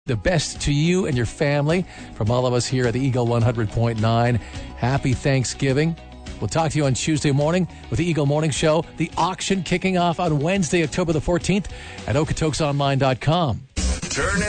The best to you and your family from all of us here at the Eagle 100.9. Happy Thanksgiving. We'll talk to you on Tuesday morning with the Eagle Morning Show. The auction kicking off on Wednesday, October the 14th at Okotoksonline.com. Turn it